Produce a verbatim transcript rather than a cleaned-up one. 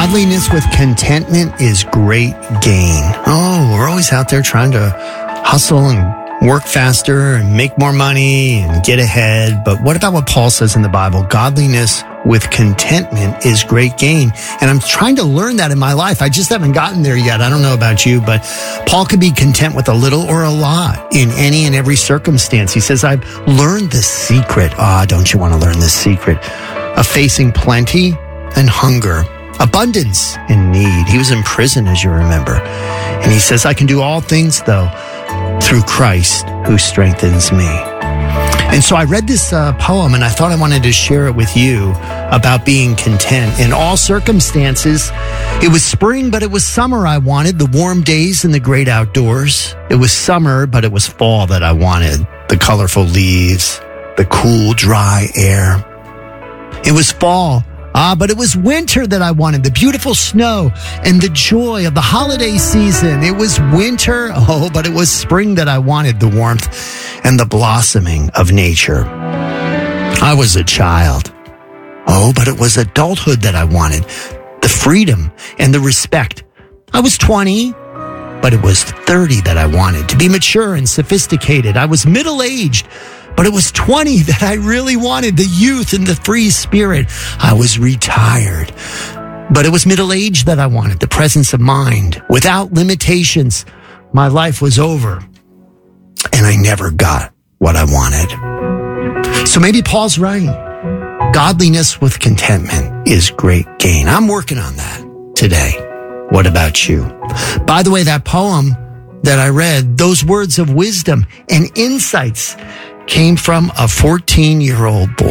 Godliness with contentment is great gain. Oh, we're always out there trying to hustle and work faster and make more money and get ahead. But what about what Paul says in the Bible? Godliness with contentment is great gain. And I'm trying to learn that in my life. I just haven't gotten there yet. I don't know about you, but Paul could be content with a little or a lot in any and every circumstance. He says, I've learned the secret. Ah, don't you want to learn the secret of facing plenty and hunger, abundance and need. He was in prison, as you remember. And he says, I can do all things, though, through Christ who strengthens me. And so I read this uh, poem, and I thought I wanted to share it with you about being content in all circumstances. It was spring, but it was summer I wanted, the warm days and the great outdoors. It was summer, but it was fall that I wanted, the colorful leaves, the cool, dry air. It was fall. Ah, but it was winter that I wanted, the beautiful snow and the joy of the holiday season. It was winter, oh, but it was spring that I wanted, the warmth and the blossoming of nature. I was a child. Oh, but it was adulthood that I wanted, the freedom and the respect. I was twenty, but it was thirty that I wanted, to be mature and sophisticated. I was middle-aged, but it was twenty that I really wanted, the youth and the free spirit. I was retired, but it was middle age that I wanted, the presence of mind. Without limitations, my life was over, and I never got what I wanted. So maybe Paul's right. Godliness with contentment is great gain. I'm working on that today. What about you? By the way, that poem that I read, those words of wisdom and insights came from a fourteen-year-old boy.